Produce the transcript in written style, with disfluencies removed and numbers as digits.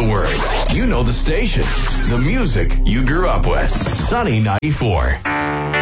words. You know the station. The music you grew up with. Sunny 94.